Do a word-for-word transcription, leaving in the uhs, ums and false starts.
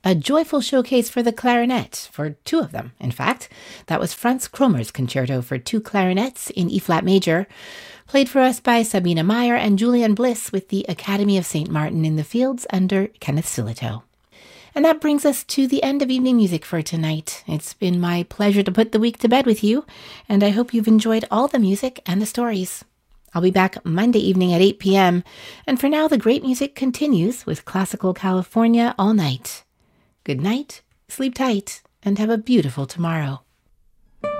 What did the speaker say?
a joyful showcase for the clarinet, for two of them, in fact. That was Franz Kromer's concerto for two clarinets in E-flat major, played for us by Sabina Meyer and Julian Bliss with the Academy of Saint Martin in the Fields under Kenneth Sillitoe. And that brings us to the end of evening music for tonight. It's been my pleasure to put the week to bed with you, and I hope you've enjoyed all the music and the stories. I'll be back Monday evening at eight p.m., and for now, the great music continues with Classical California all night. Good night, sleep tight, and have a beautiful tomorrow.